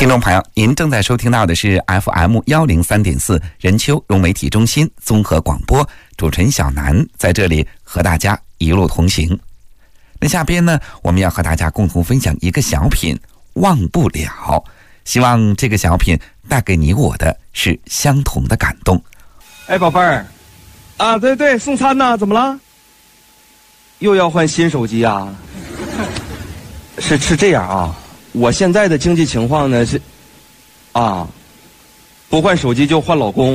听众朋友，您正在收听到的是 FM103.4 任丘融媒体中心综合广播，主持人小南在这里和大家一路同行。那下边呢，我们要和大家共同分享一个小品《忘不了》，希望这个小品带给你我的是相同的感动。 哎，宝贝儿，啊，对，送餐呢，怎么了？又要换新手机啊？是这样啊，我现在的经济情况呢是，啊，不换手机就换老公。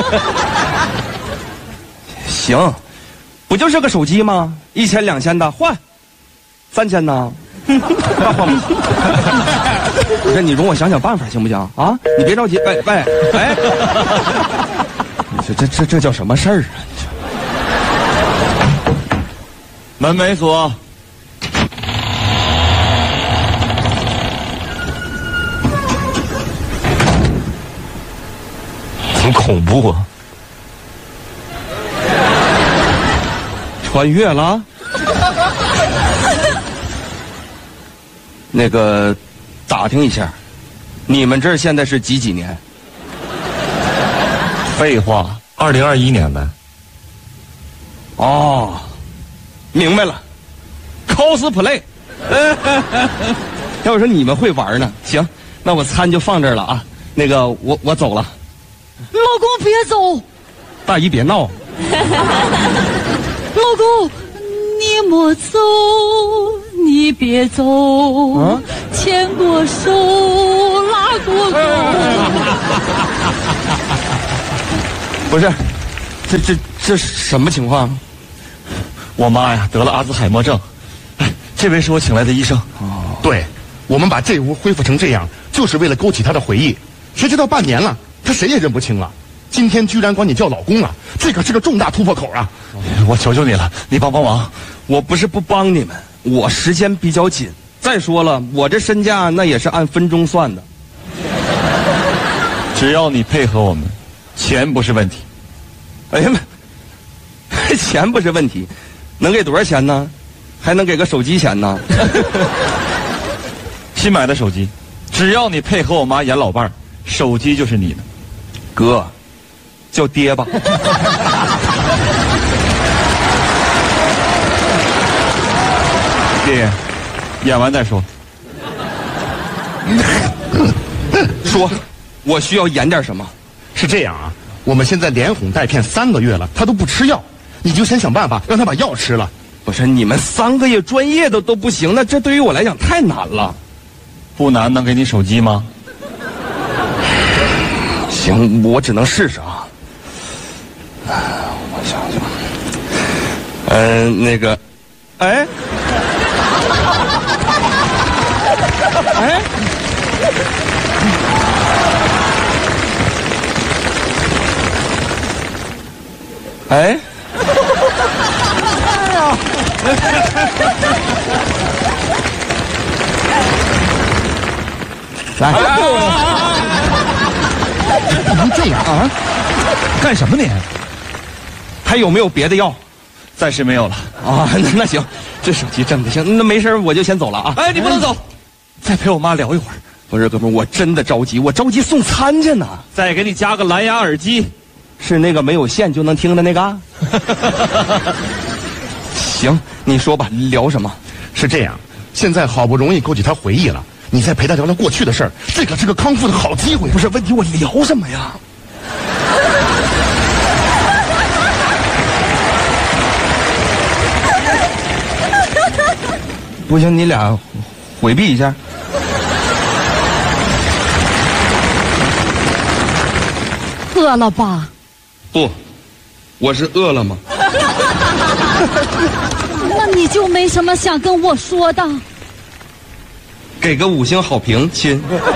行，不就是个手机吗？1000、2000的换，3000呢？那换不起。不是，你容我想想办法行不行啊？你别着急，喂，这叫什么事儿啊？ 门没锁。很恐怖啊！ 穿越了？那个，打听一下，你们这儿现在是几年？ 废话，2021年呗。 哦，明白了 ，cosplay。要说你们会玩呢，行，那我餐就放这儿了啊。那个，我走了。 老公别走， 大姨别闹。 老公，你莫走，你别走，牵过手，拉过手。 不是，这什么情况？ 我妈呀得了阿兹海默症。哎，这位是我请来的医生。 哦，对，我们把这屋恢复成这样，就是为了勾起她的回忆。谁知道半年了，她谁也认不清了。今天居然管你叫老公啊，这可是个重大突破口啊！ 我求求你了，你帮忙！ 我不是不帮你们，我时间比较紧。再说了，我这身价那也是按分钟算的。 只要你配合我们，钱不是问题。 哎呀妈，钱不是问题，能给多少钱呢？还能给个手机钱呢？ 新买的手机，只要你配合我妈演老伴儿，手机就是你的。 哥，叫爹吧。 爹，演完再说。 说，我需要演点什么？ 是这样啊，我们现在连哄带骗3个月了，他都不吃药，你就先想办法让他把药吃了。 不是，你们3个月专业的都不行，那这对于我来讲太难了。 不难，能给你手机吗？ 行，我只能试试啊。我想想，那个，哎，来。 不能这样啊！ 干什么你？ 还有没有别的药？ 暂时没有了啊。那行，这手机挣的行，那没事我就先走了啊。 哎，你不能走，再陪我妈聊一会儿。 不是哥们儿，我真的着急，我着急送餐去呢。 再给你加个蓝牙耳机， 是那个没有线就能听的那个？行，你说吧，聊什么？ 是这样，现在好不容易勾起她回忆了。你再陪他聊聊过去的事儿，这可是个康复的好机会。 不是问题，我聊什么呀？不行，你俩回避一下。 饿了吧？ 不，我是饿了吗？ 那你就没什么想跟我说的？ 给个5星好评，亲。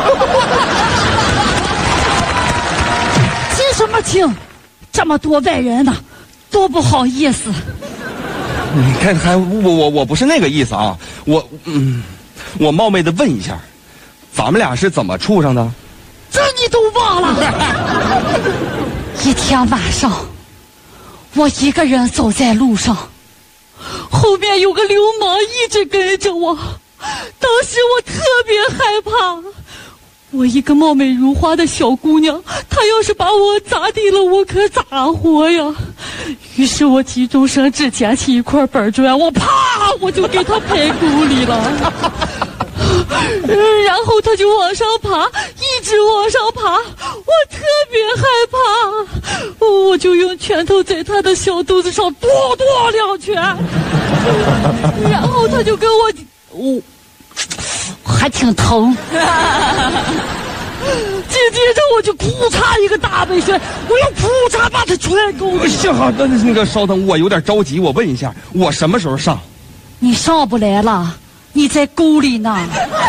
亲什么亲？这么多外人呢，多不好意思。 你看，我不是那个意思啊，我冒昧的问一下，咱们俩是怎么处上的？ 这你都忘了？一天晚上，我一个人走在路上，后面有个流氓一直跟着我。当时我特别害怕， 我一个貌美如花的小姑娘，她要是把我砸地了，我可咋活呀？于是我急中生智，捡起一块板砖，我就给她拍沟里了。然后她就往上爬，一直往上爬，我特别害怕，我就用拳头在她的小肚子上跺2拳，然后她就跟我还挺疼。紧接着我就扑嚓一个大背摔，我又扑嚓把他踹沟里。 幸好那个稍等，我有点着急，我问一下，我什么时候上？ 你上不来了，你在沟里呢。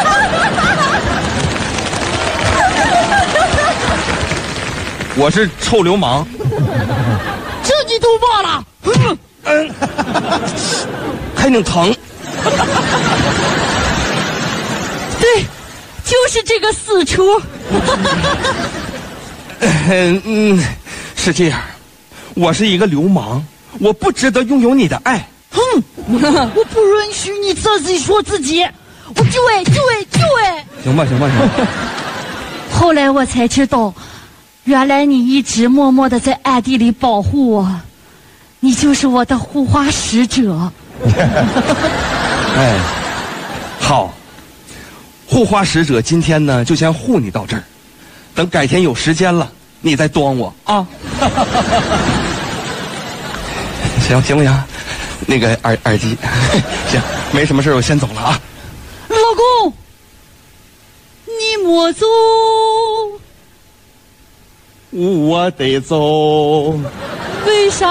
我是臭流氓。 这你都忘了？ 还挺疼。 对，就是这个死出。 是这样，我是一个流氓，我不值得拥有你的爱。 哼，我不允许你自己说自己，我就爱。 行吧。 后来我才知道，原来你一直默默的在暗地里保护我，你就是我的护花使者。 哎，好，护花使者今天呢就先护你到这儿，等改天有时间了你再端我啊。行不行？那个耳机，行，没什么事我先走了啊。 老公，你莫走， 我得走。 为啥？